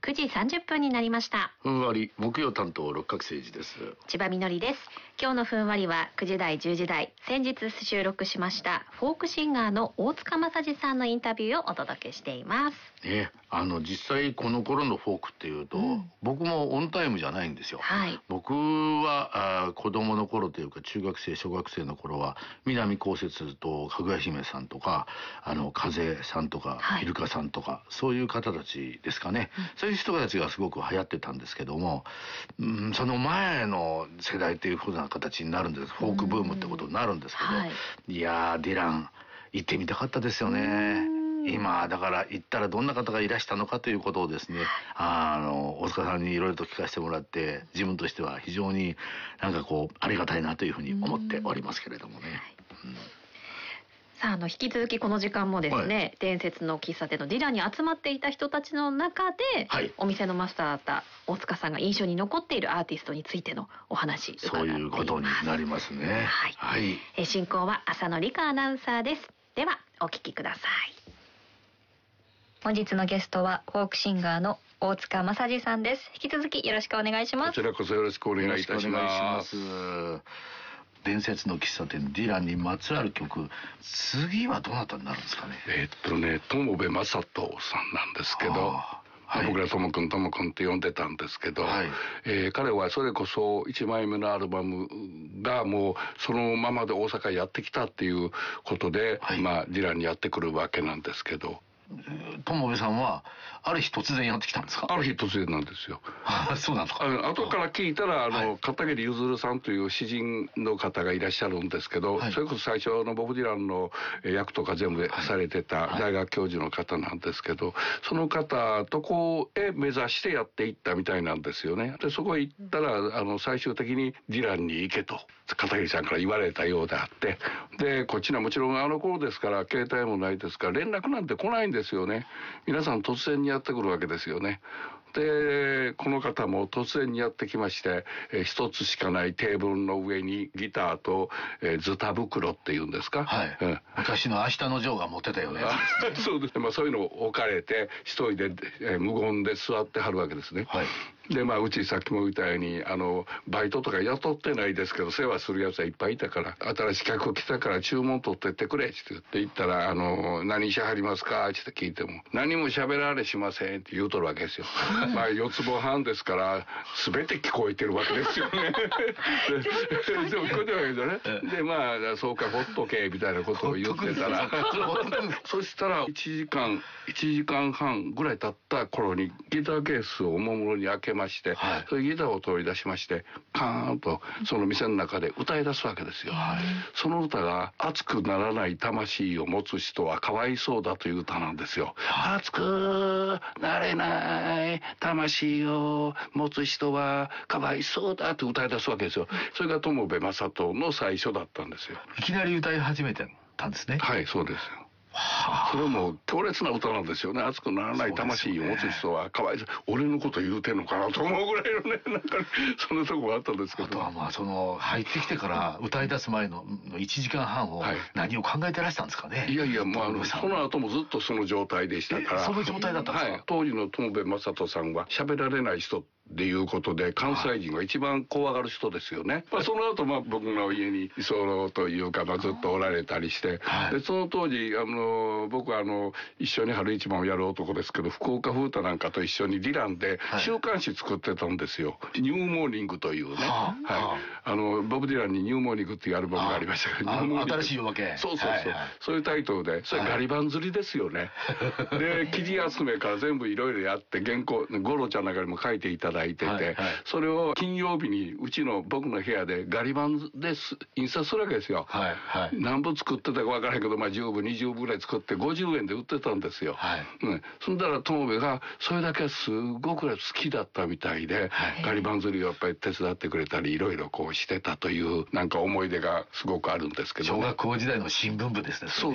9時30分になりました。 ふんわり木曜担当六角誠治です。 千葉みのりです。今日のふんわりは9時台10時台、先日収録しましたフォークシンガーの大塚正治さんのインタビューをお届けしています。 ね、実際この頃のフォークっていうと、僕もオンタイムじゃないんですよ。 はい、 僕は子供の頃というか中学生小学生の頃は南こうせつとかぐや姫さんとか風さんとか、イルカさんとかそういう方たちですかね、そういう人たちがすごく流行ってたんですけども、その前の世代というふうな形になるんです。フォークブームってことになるんですけど、いやーディラン行ってみたかったですよね。今だから行ったらどんな方がいらしたのかということをですね、大塚さんにいろいろと聞かせてもらって、自分としては非常になんかこうありがたいなというふうに思っておりますけれどもね。 さあ、引き続きこの時間もですね、伝説の喫茶店のディランに集まっていた人たちの中で、お店のマスターだった大塚さんが印象に残っているアーティストについてのお話伺っています。 そういうことになりますね。 進行は浅野理香アナウンサーです。ではお聞きください。本日のゲストはフォークシンガーの大塚正治さんです。引き続きよろしくお願いします。 こちらこそよろしくお願いいたします。伝説の喫茶店ディランにまつわる曲、次はどなたになるんですかね。 友部正人さんなんですけど、僕らともくんって呼んでたんですけど、彼はそれこそ1枚目のアルバムがもうそのままで大阪へやってきたっていうことで、ディランにやってくるわけなんですけど、 友部さんはある日突然やってきたんですか。 ある日突然なんですよ。 そうなんですか。 後から聞いたら片桐譲さんという詩人の方がいらっしゃるんですけど、それこそ最初のボブ・ディランの役とか全部されてた大学教授の方なんですけど、その方とこへ目指してやっていったみたいなんですよね。でそこへ行ったら最終的にディランに行けと片桐さんから言われたようであって、でこっちにはもちろん頃ですから携帯もないですから連絡なんて来ないんですよね。皆さん突然にやってくるわけですよね。でこの方も突然にやってきまして、一つしかないテーブルの上にギターと、ズタ袋っていうんですか、 昔の明日のジョーが持ってたよね。 そうですね。そういうのを置かれて一人で、無言で座ってはるわけですね。でうちさっきも言ったようにバイトとか雇ってないですけど世話するやつはいっぱいいたから、新しい客来たから注文取ってってくれって言ったら何しはりますかって聞いても何も喋られしませんって言うとるわけですよ。4坪半ですから全て聞こえてるわけですよね。でも聞こえてるわけですよね。でそうかほっとけみたいなことを言ってたらそしたら1時間半ぐらい経った頃にギターケースをおもむろに開けまして、それギターを取り出しましてカーンとその店の中で歌い出すわけですよ。その歌が熱くならない魂を持つ人はかわいそうだという歌なんですよ。熱くなれない魂を持つ人はかわいそうだと歌い出すわけですよ。それが友部正人の最初だったんですよ。 いきなり歌い始めてたんですね。 はい、そうですよ。それも強烈な歌なんですよね。熱くならない魂を持つ人はかわいそう。俺のこと言うてんのかなと思うぐらいのね、なんかそんなとこがあったんですけど。 あとはその入ってきてから歌い出す前の1時間半を何を考えてらしたんですかね。 いやその後もずっとその状態でしたから。 その状態だったんですか。 当時の友部正人さんは喋られない人っていうことで関西人が一番怖がる人ですよね。その後僕の家に居候というかずっとおられたりして、でその当時僕は一緒に春一番をやる男ですけど、福岡風太なんかと一緒にディランで週刊誌作ってたんですよ。ニューモーニングというね、ボブ・ディランにニューモーニングっていうアルバムがありましたけど、 新しい夜明け、 そういうタイトルで、それガリバン釣りですよね。で記事集めから全部いろいろやって原稿ゴロちゃんなんかにも書いていただいてて、それを金曜日に僕の部屋でガリバンで印刷するわけですよ。何部作ってたか分からへんけど10部20部ぐらい作って50円で売ってたんですよ。そんだら友部がそれだけすごく好きだったみたいで、ガリバン釣りをやっぱり手伝ってくれたりいろいろこうしてたというなんか思い出がすごくあるんですけど、 小学校時代の新聞部ですね。